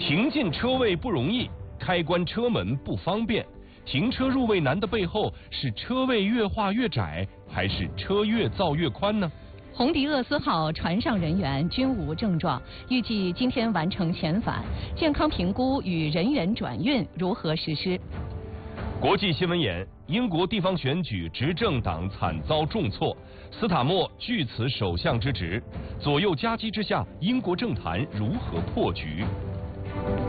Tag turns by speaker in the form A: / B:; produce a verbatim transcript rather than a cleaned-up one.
A: 停进车位不容易，开关车门不方便。停车入位难的背后，是车位越画越窄，还是车越造越宽呢？
B: 红迪厄斯号船上人员均无症状，预计今天完成遣返。健康评估与人员转运如何实施？
A: 国际新闻眼：英国地方选举执政党惨遭重挫，斯塔默据此首相之职，左右夹击之下，英国政坛如何破局？